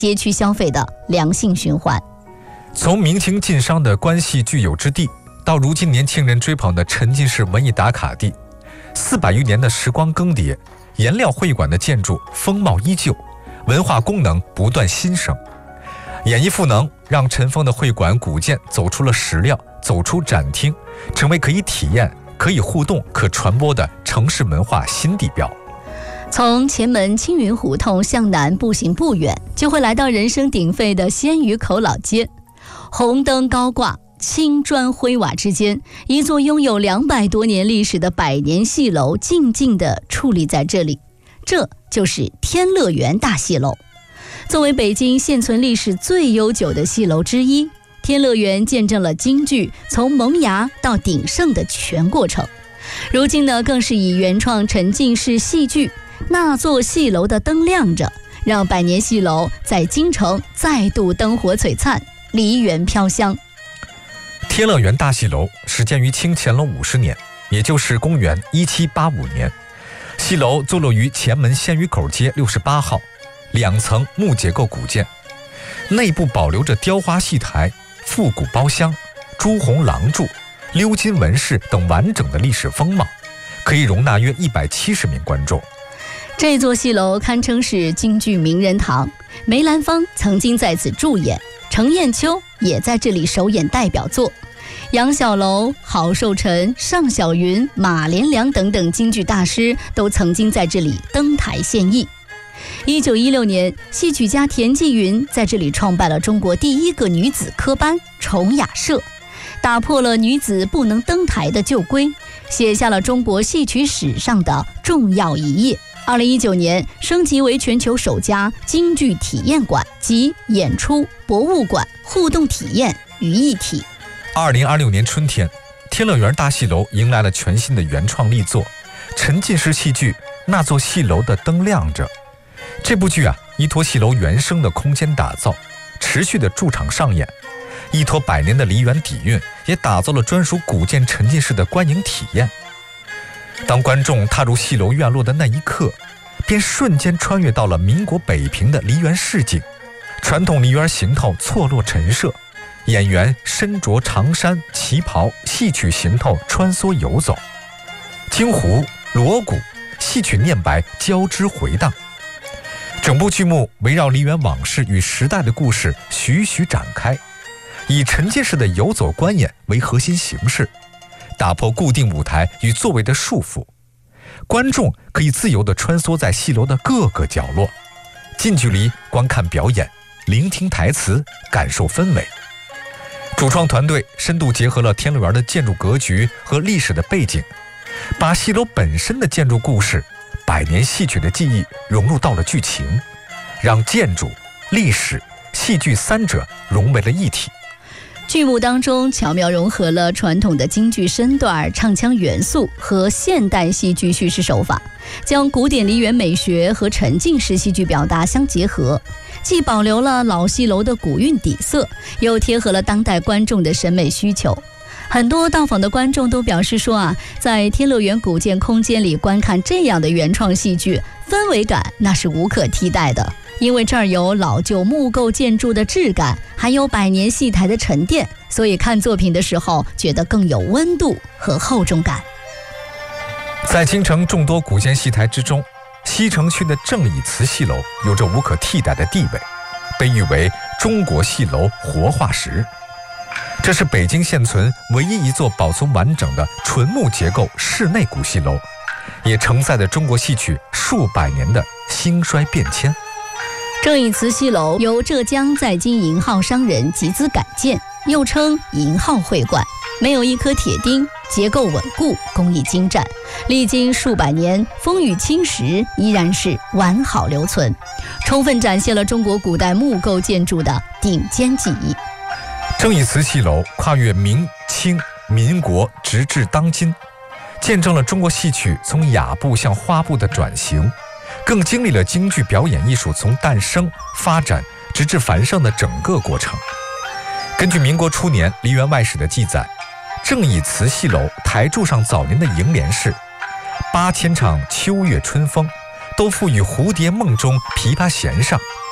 街区消费的良性循环。 从明清晋商的关系具有之地，到如今年轻人追捧的沉浸式文艺打卡地，400余年的时光更迭，颜料会馆的建筑风貌依旧，文化功能不断新生。演艺赋能让尘封的会馆古建走出了史料，走出展厅，成为可以体验、可以互动、可传播的城市文化新地标。 从前门青云胡同向南步行不远，就会来到人声鼎沸的鲜鱼口老街。红灯高挂，青砖灰瓦之间，一座拥有200多年历史的百年戏楼静静地矗立在这里。这就是天乐园大戏楼。作为北京现存历史最悠久的戏楼之一，天乐园见证了京剧从萌芽到鼎盛的全过程。如今呢，更是以原创沉浸式戏剧《那座戏楼的灯亮着》，让百年戏楼在京城再度灯火璀璨，梨园飘香。 天乐园大戏楼始建于清乾隆50年，也就是公元1785年。戏楼坐落于前门鲜鱼口街68号，2层木结构古建，内部保留着雕花戏台、复古包厢、朱红廊柱、鎏金纹饰等完整的历史风貌，可以容纳约170名观众。 这座戏楼堪称是京剧名人堂，梅兰芳曾经在此驻演，程砚秋也在这里首演代表作，杨小楼、郝寿臣、尚小云、马连良等等京剧大师都曾经在这里登台献艺。1916年，戏曲家田纪云在这里创办了中国第一个女子科班崇雅社，打破了女子不能登台的旧规，写下了中国戏曲史上的重要一页。2019年升级为全球首家京剧体验馆及演出、博物馆互动体验于一体。 2026年春天，天乐园大戏楼迎来了全新的原创力作，沉浸式戏剧《那座戏楼的灯亮着》。这部剧依托戏楼原生的空间打造，持续的驻场上演，依托100年的梨园底蕴，也打造了专属古建沉浸式的观影体验。当观众踏入戏楼院落的那一刻，便瞬间穿越到了民国北平的梨园市井，传统梨园行头错落陈设，演员身着长衫旗袍，戏曲行头穿梭游走，京胡、锣鼓、戏曲念白交织回荡。整部剧目围绕梨园往事与时代的故事徐徐展开，以沉浸式的游走观演为核心形式，打破固定舞台与座位的束缚，观众可以自由地穿梭在戏楼的各个角落，近距离观看表演，聆听台词，感受氛围。主创团队深度结合了天乐园的建筑格局和历史的背景，把戏楼本身的建筑故事、100年戏曲的记忆融入到了剧情，让建筑、历史、戏剧3者融为了一体。 剧目当中巧妙融合了传统的京剧身段、唱腔元素和现代戏剧叙事手法，将古典梨园美学和沉浸式戏剧表达相结合，既保留了老戏楼的古韵底色，又贴合了当代观众的审美需求。很多到访的观众都表示说在天乐园古建空间里观看这样的原创戏剧，氛围感那是无可替代的。因为这儿有老旧木构建筑的质感，还有100年戏台的沉淀，所以看作品的时候觉得更有温度和厚重感。 在京城众多古建戏台之中，西城区的正义祠戏楼有着无可替代的地位，被誉为中国戏楼活化石。这是北京现存唯一一座保存完整的纯木结构室内古戏楼，也承载着中国戏曲数百年的兴衰变迁。 正义祠戏楼由浙江在京银号商人集资改建，又称银号会馆，没有一颗铁钉，结构稳固，工艺精湛，历经数百年风雨侵蚀，依然是完好留存，充分展现了中国古代木构建筑的顶尖技艺。 正义祠戏楼跨越明清民国直至当今，见证了中国戏曲从雅部向花部的转型，更经历了京剧表演艺术从诞生、发展直至繁盛的整个过程。根据民国初年梨园外史的记载，正义祠戏楼台柱上早年的楹联是8000场秋月春风，都付与蝴蝶梦中琵琶弦上，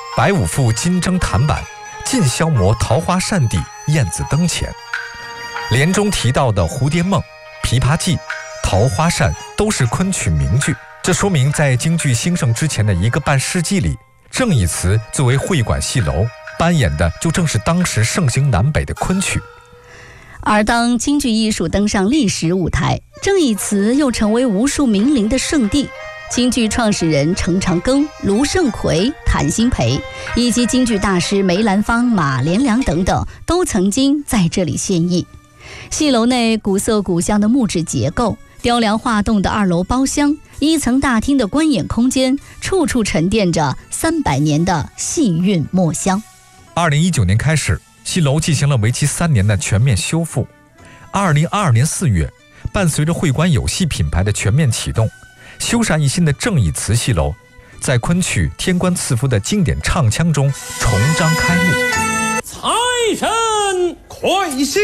白五复金征檀板，尽消磨桃花扇底，燕子灯前。联中提到的蝴蝶梦、琵琶记、桃花扇都是昆曲名句，这说明在京剧兴盛之前的1个半世纪里，正义祠作为会馆戏楼扮演的就正是当时盛行南北的昆曲。 而当京剧艺术登上历史舞台，正义祠又成为无数名伶的圣地。京剧创始人程长庚、卢盛奎、谭鑫培，以及京剧大师梅兰芳、马连良等等，都曾经在这里献艺。戏楼内古色古香的木质结构，雕梁画栋的2楼包厢，1层大厅的观演空间，处处沉淀着300年的戏韵墨香。 2019年开始，戏楼进行了为期3年的全面修复。2022年4月，伴随着会馆有戏品牌的全面启动，修缮一新的正义祠戏楼，在昆曲《天官赐福》的经典唱腔中重张开幕。 财神快心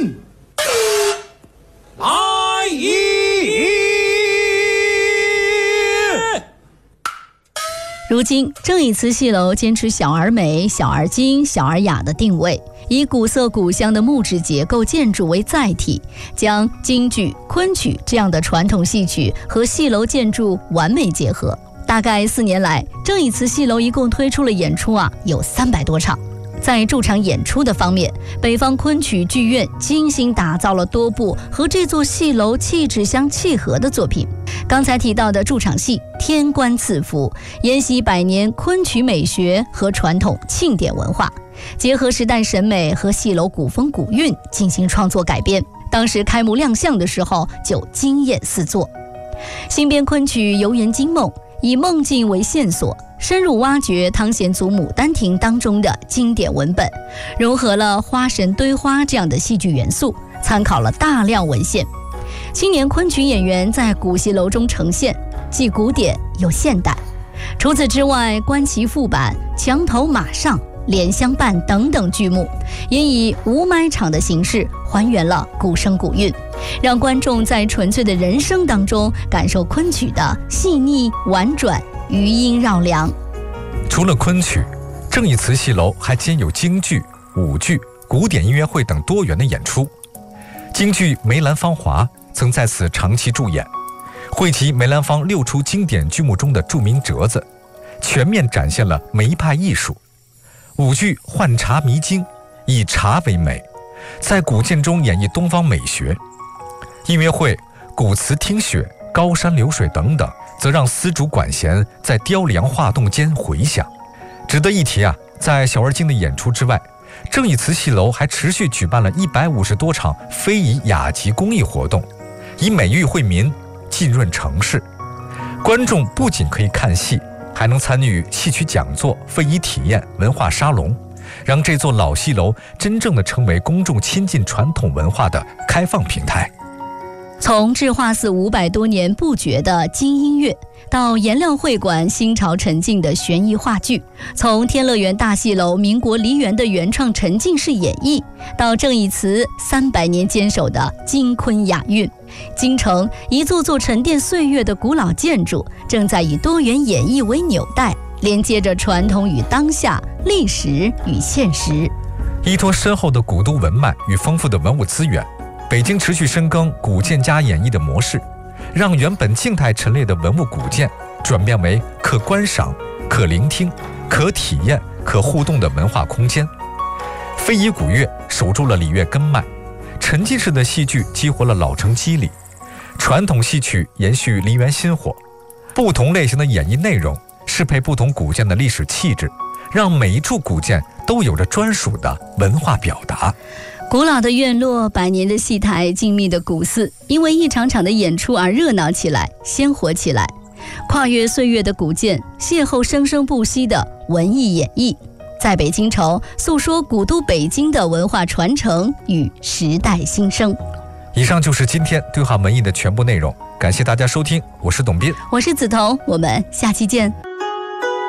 来也！ 如今正义祠戏楼坚持小而美、小而精、小而雅的定位，以古色古香的木质结构建筑为载体，将京剧、昆曲这样的传统戏曲和戏楼建筑完美结合。大概4年来，正义祠戏楼一共推出了演出有300多场。在驻场演出的方面，北方昆曲剧院精心打造了多部和这座戏楼气质相契合的作品。刚才提到的驻场戏《天官赐福》，沿袭100年昆曲美学和传统庆典文化，结合时代审美和戏楼古风古韵进行创作改编。当时开幕亮相的时候就惊艳四座。新编昆曲《游园惊梦》，以梦境为线索，深入挖掘汤显祖《牡丹亭》当中的经典文本，融合了花神堆花这样的戏剧元素，参考了大量文献。青年昆曲演员在古戏楼中呈现，既古典又现代。除此之外，观棋副板、墙头马上、莲香伴等等剧目，也以无麦场的形式还原了古声古韵，让观众在纯粹的人声当中感受昆曲的细腻婉转、余音绕梁。 除了昆曲，正义祠戏楼还兼有京剧、舞剧、古典音乐会等多元的演出。京剧梅兰芳华曾在此长期驻演，汇集梅兰芳6出经典剧目中的著名折子，全面展现了梅派艺术。舞剧幻茶迷经，以茶为美，在古建中演绎东方美学。音乐会古词听雪、高山流水等等，则让丝竹管弦在雕梁画栋间回响。值得一提在小而精的演出之外，正义祠戏楼还持续举办了150多场非遗雅集公益活动，以美育惠民，浸润城市。观众不仅可以看戏，还能参与戏曲讲座、非遗体验、文化沙龙，让这座老戏楼真正的成为公众亲近传统文化的开放平台。 从智化寺500多年不绝的金音乐，到颜料会馆新潮沉浸的悬疑话剧，从天乐园大戏楼民国梨园的原创沉浸式演绎，到正义祠300年坚守的京昆雅韵，京城一座座沉淀岁月的古老建筑，正在以多元演绎为纽带，连接着传统与当下、历史与现实。 依托深厚的古都文脉与丰富的文物资源，北京持续深耕古建加演绎的模式，让原本静态陈列的文物古建转变为可观赏、可聆听、可体验、可互动的文化空间。非遗古乐守住了礼乐根脉，沉浸式的戏剧激活了老成机理，传统戏曲延续梨园薪火，不同类型的演绎内容适配不同古建的历史气质，让每一处古建都有着专属的文化表达。 古老的院落，100年的戏台，静谧的古寺，因为一场场的演出而热闹起来，鲜活起来。跨越岁月的古建，邂逅生生不息的文艺演绎，在北京城诉说古都北京的文化传承与时代新生。 以上就是今天对话文艺的全部内容，感谢大家收听，我是董斌， 我是梓潼，我们下期见。